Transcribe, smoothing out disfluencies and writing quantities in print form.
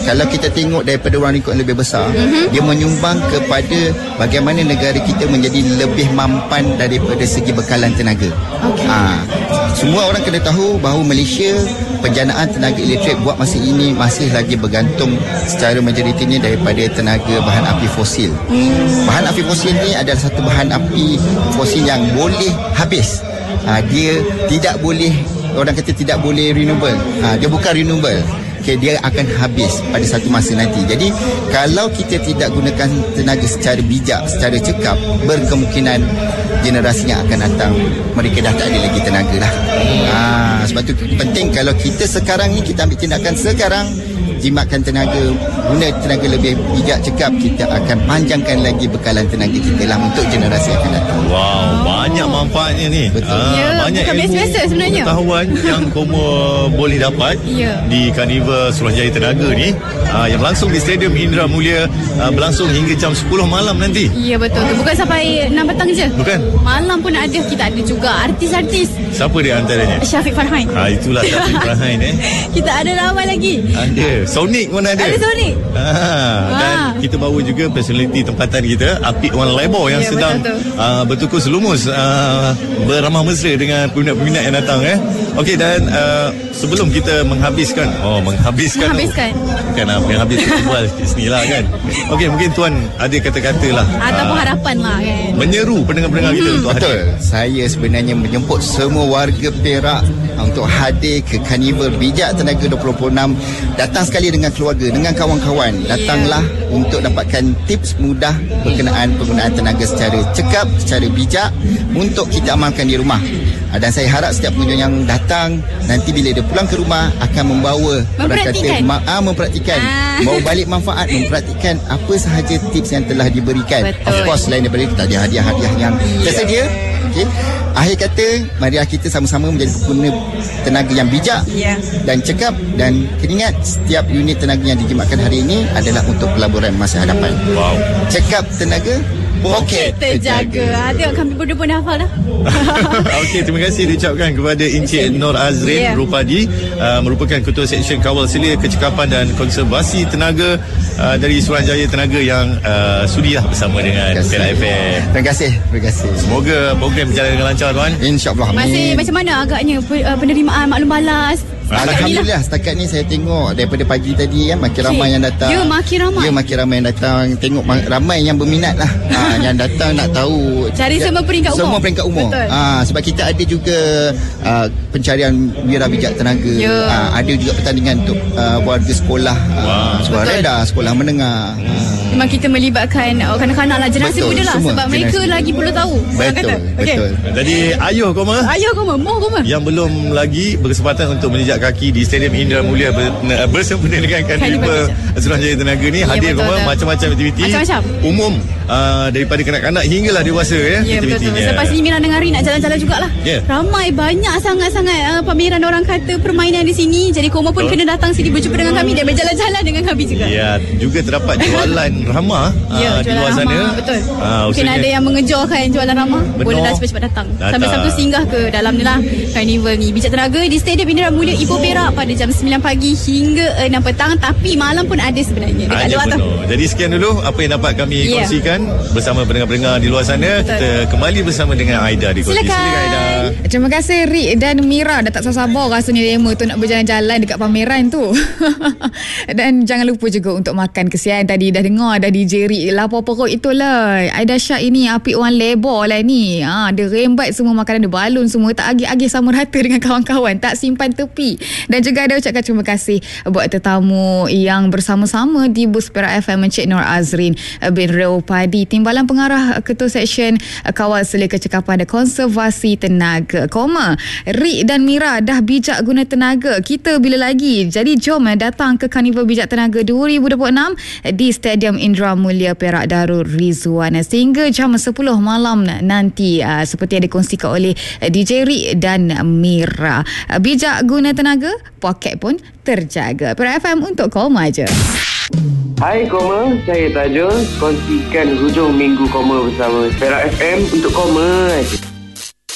Kalau kita tengok daripada ruang lingkup yang lebih besar, dia menyumbang kepada bagaimana negara kita menjadi lebih mampan daripada segi bekalan tenaga. Semua orang kena tahu bahawa Malaysia penjanaan tenaga elektrik buat masa ini masih lagi bergantung secara majoritinya daripada tenaga bahan api fosil. Bahan api fosil ni adalah satu bahan api fosil yang boleh habis. Dia tidak boleh, orang kata tidak boleh renewable. Dia bukan renewable. Dia akan habis pada satu masa nanti. Jadi kalau kita tidak gunakan tenaga secara bijak, secara cekap, berkemungkinan generasi yang akan datang mereka dah tak ada lagi tenaga lah. Sebab tu penting kalau kita sekarang ni kita ambil tindakan sekarang, jimatkan tenaga, guna tenaga lebih bijak, cekap, kita akan panjangkan lagi bekalan tenaga kita lah untuk generasi yang akan datang. Wow, banyak manfaatnya ni. Betul. Banyak bukan ilmu, biasa-biasa sebenarnya, pengetahuan yang Koma boleh dapat di Carnival Suruhanjaya Tenaga ni, yang berlangsung di Stadium Indra Mulia, berlangsung hingga jam 10 malam nanti. Ya, betul. Bukan sampai 6 petang je. Bukan. Malam pun ada. Kita ada juga artis-artis. Siapa dia antaranya? Syafiq Farhan. Itulah Syafiq Farhan Kita ada ramai lagi. Ada Sonic pun ada. Ada Sonic. Dan kita bawa juga personaliti tempatan kita, Apik Wan Lebor yang sedang bertukus lumus beramah mesra dengan peminat-peminat yang datang. Okey, dan sebelum kita menghabiskan. Bukan menghabis perbual di sini lah kan. Okey, mungkin Tuan ada kata-kata lah ataupun harapan lah kan, menyeru pendengar-pendengar kita untuk hadir. Betul. Saya sebenarnya menjemput semua warga Perak untuk hadir ke Carnival Bijak Tenaga 2026. Datang sekali dengan keluarga, dengan kawan-kawan. Datanglah untuk dapatkan tips mudah berkenaan penggunaan tenaga secara cekap, secara bijak untuk kita amalkan di rumah. Dan saya harap setiap pengunjung yang datang nanti bila dia pulang ke rumah akan membawa mempraktikan bawa balik manfaat, mempraktikan apa sahaja tips yang telah diberikan. Betul. Of course selain daripada kita ada hadiah-hadiah yang tersedia. Okay. Akhir kata, marilah kita sama-sama menjadi pengguna tenaga yang bijak dan cekap, dan kena ingat setiap unit tenaga yang dijimatkan hari ini adalah untuk pelaburan masa hadapan. Wow. Cekap tenaga, poket terjaga. Tengok kami berdua pun dah hafal dah. Okey, terima kasih diucapkan kepada Encik Nur Azrin Rupadi, merupakan Ketua Seksyen Kawal Selia Kecekapan dan Konservasi Tenaga dari Suruhanjaya Tenaga yang sudilah bersama dengan Perak FM. Terima kasih. Semoga program berjalan dengan lancar, Tuan. InsyaAllah. Masih macam mana agaknya penerimaan maklum balas? Alhamdulillah, setakat ni saya tengok daripada pagi tadi makin ramai yang datang. Makin ramai yang datang. Tengok ramai yang berminat lah. Yang datang nak tahu cari semua peringkat umur. Betul. Sebab kita ada juga pencarian wira bijak tenaga. Ada juga pertandingan untuk warga sekolah, sekolah rendah, sekolah menengah. Memang kita melibatkan kanak-kanak lah, generasi muda lah, sebab mereka lagi perlu tahu. Betul. Jadi ayuh Koma yang belum lagi berkesempatan untuk menjejak kaki di Stadium Indra Mulia bersempena dengan Carnival Suruhanjaya Tenaga ni, hadir Koma macam-macam aktiviti umum daripada kanak-kanak hinggalah dewasa aktivitinya. Selepas ni Mira dengan Ri nak jalan-jalan jugalah. Ramai, banyak sangat-sangat pameran orang kata permainan di sini. Jadi Koma pun kena datang sini berjumpa dengan kami dan berjalan-jalan dengan kami juga. Juga terdapat jualan ramah di luar sana. Betul. Mungkin ada yang mengejarkan jualan ramah. Bolehlah cepat-cepat datang. Sampai Sabtu singgah ke dalam ni lah Carnival ni Bijak Tenaga di Stadium Indra Mulia Ipoh Perak pada jam 9 pagi hingga 6 petang. Tapi malam pun ada sebenarnya dekat luar tu. Jadi sekian dulu apa yang dapat kami kongsikan bersama pendengar-pendengar di luar sana. Kita kembali bersama dengan Aida di Koti. Silakan Aida. Terima kasih Rik dan Mira. Dah tak sabar rasanya demo tu nak berjalan-jalan dekat pameran tu. Dan jangan lupa juga untuk makan. Kesian tadi dah dengar dah DJ Rik lapor perut itulah. Aida Syah ini Apik Wan Lebor lah ni. Dia rembat semua makanan, dia balun semua, tak agih-agih sama rata dengan kawan-kawan, tak simpan tepi. Dan juga ada ucapkan terima kasih buat tetamu yang bersama-sama di bus Perak FM, Encik Nur Azrin bin Rupadi, Timbalan Pengarah Ketua Seksyen Kawal Selia Kecekapan dan Konservasi Tenaga. Rik dan Mira dah bijak guna tenaga. Kita bila lagi? Jadi jom datang ke Carnival Bijak Tenaga 2026 di Stadium Indra Mulia Perak Darul Rizwan sehingga jam 10 malam nanti, seperti yang dikongsikan oleh DJ Rik dan Mira. Bijak guna tenaga, poket pun terjaga. Perak FM untuk Koma je. Hai Koma, saya Tajul. Kongsikan hujung minggu Koma bersama Perak FM untuk Koma je.